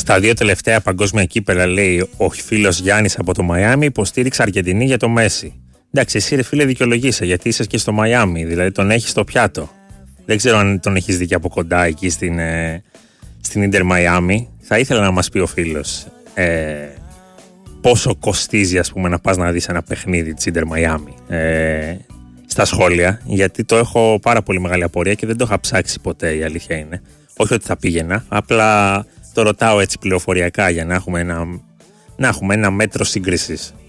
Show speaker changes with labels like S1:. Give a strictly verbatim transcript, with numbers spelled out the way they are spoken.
S1: Στα δύο τελευταία παγκόσμια κύπελα, λέει ο φίλος Γιάννης από το Μαϊάμι, υποστήριξε Αργεντινή για το Μέση. Εντάξει, εσύ ρε φίλε δικαιολογείσαι, γιατί είσαι και στο Μαϊάμι, δηλαδή τον έχεις στο πιάτο. Δεν ξέρω αν τον έχεις δει και από κοντά εκεί στην, ε, στην Ίντερ Μαϊάμι. Θα ήθελα να μας πει ο φίλος ε, πόσο κοστίζει, ας πούμε, να πας να δεις ένα παιχνίδι της Ίντερ Μαϊάμι ε, στα σχόλια, γιατί το έχω πάρα πολύ μεγάλη απορία και δεν το είχα ψάξει ποτέ, η αλήθεια είναι. Όχι ότι θα πήγαινα, απλά το ρωτάω έτσι πληροφοριακά για να έχουμε ένα, να έχουμε ένα μέτρο σύγκρισης.